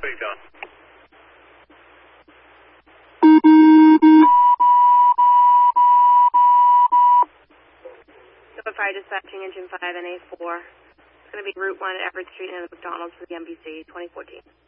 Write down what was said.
Down. Fire dispatching engine 5 and A4. It's going to be Route 1 at Everett Street and the McDonald's for the MBC 2014.